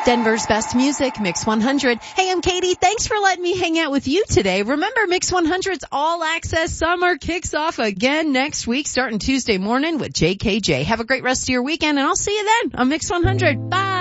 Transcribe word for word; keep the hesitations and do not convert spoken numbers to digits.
Denver's best music, Mix one hundred. Hey, I'm Katie. Thanks for letting me hang out with you today. Remember, Mix one hundred's All Access Summer kicks off again next week, starting Tuesday morning with J K J. Have a great rest of your weekend, and I'll see you then on Mix one hundred. Bye.